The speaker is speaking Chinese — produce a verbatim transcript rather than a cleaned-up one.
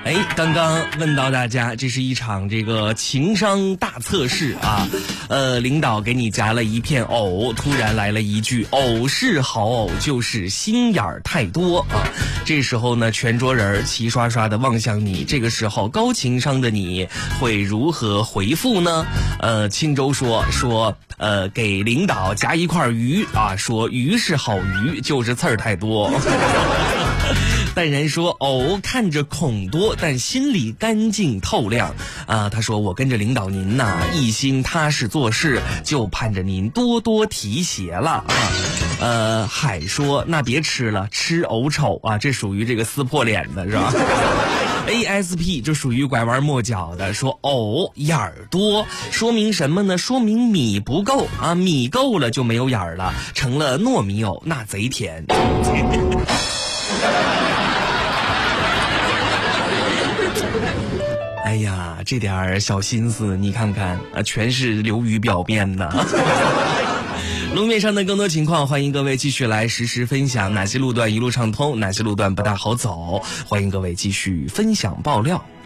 哎，刚刚问到大家，这是一场这个情商大测试啊。呃，领导给你夹了一片藕，突然来了一句“藕是好藕，就是心眼儿太多”啊。这时候呢，全桌人齐刷刷的望向你，这个时候高情商的你会如何回复呢？呃，青州说说呃，给领导夹一块鱼啊，说鱼是好鱼，就是刺儿太多。淡然说藕看着孔多，但心里干净透亮啊。他说我跟着领导您呐，一心踏实做事，就盼着您多多提携了啊。呃，海说那别吃了，吃藕丑啊，这属于这个撕破脸的是吧？ A S P 就属于拐弯抹角的，说藕眼儿多，说明什么呢？说明米不够啊，米够了就没有眼儿了，成了糯米藕，那贼甜。哎呀，这点小心思你看看啊，全是流于表面的。路面上的更多情况，欢迎各位继续来实时分享，哪些路段一路畅通，哪些路段不大好走，欢迎各位继续分享爆料。